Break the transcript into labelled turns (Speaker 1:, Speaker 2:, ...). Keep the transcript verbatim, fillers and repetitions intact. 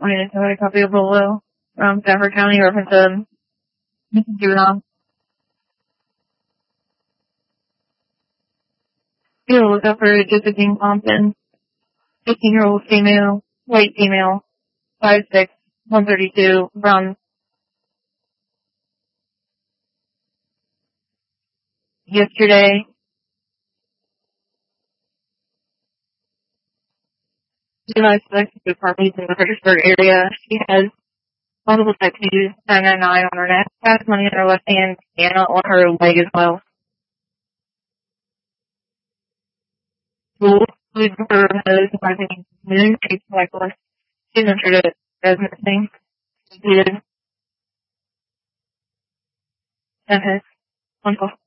Speaker 1: I mean, I have a copy of below from Stafford County reference to juvenile. You know, look up for Josephine Thompson, fifteen-year-old female, white female, five six, one thirty-two, from yesterday. July sixth, the apartments in the Fredericksburg area. She has multiple tattoos, nine nine nine on her neck, has money on her left hand, and on her leg as well. School, who's her nose, surprising moon, she's cyclist. She's entered as missing. She did. Okay. Wonderful.